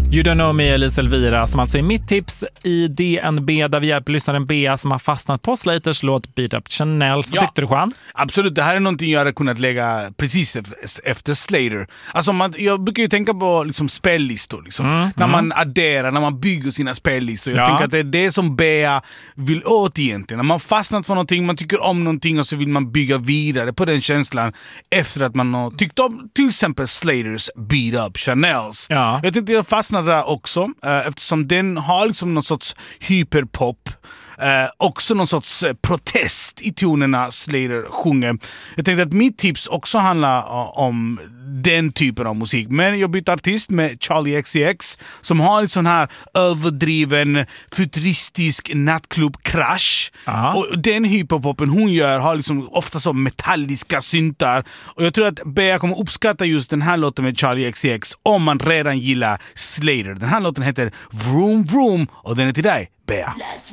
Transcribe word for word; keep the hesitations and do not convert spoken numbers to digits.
You Don't Know Me, Elise Elvira, som alltså är mitt tips i D N B, där vi hjälper lyssnaren Bea som har fastnat på Slaters låt Beat Up Chanels. Vad Ja, tyckte du, Juan? Absolut, det här är någonting jag hade kunnat lägga precis efter Slater. Alltså man, jag brukar ju tänka på liksom spellistor liksom. mm, när man mm. adderar, när man bygger sina spellistor. Jag ja. tänker att det är det som Bea vill åt egentligen. När man fastnat för någonting, man tycker om någonting och så vill man bygga vidare på den känslan efter att man har tyckt om till exempel Slaters Beat Up Chanels. Ja. Jag tänkte jag fastnade där också, eh, eftersom den har liksom någon sorts hyperpop. Eh, också någon sorts eh, protest i tonerna Slater sjunger. Jag tänkte att mitt tips också handlar uh, om den typen av musik. Men jag bytte artist med Charlie X C X som har en sån här överdriven futuristisk nattklubb-krasch. Och den hyperpopen hon gör har liksom ofta så metalliska syntar. Och jag tror att Bea kommer uppskatta just den här låten med Charlie X C X om man redan gillar Slater. Den här låten heter Vroom Vroom och den är till dig, Bea.